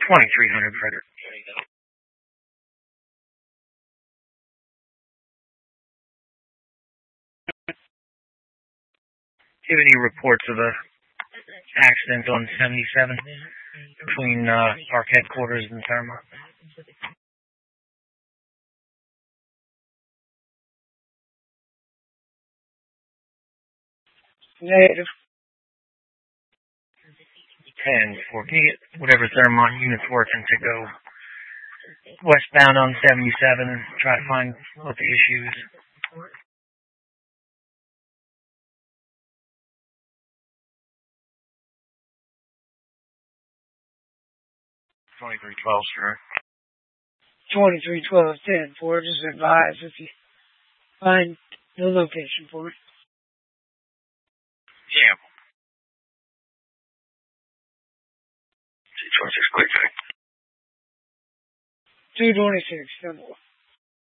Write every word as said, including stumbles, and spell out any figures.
twenty-three hundred, Frederick. There you go. Do you have any reports of a accident on seventy-seven between uh, Park headquarters and Therma? Negative. ten four. Can you get whatever Thermont unit's working to go westbound on seventy-seven and try to find what the issue is? twenty-three twelve, sir. twenty-three twelve ten four. Just advise if you find the location for it. Yeah. six twenty-six, quick check. two twenty-six, ten four.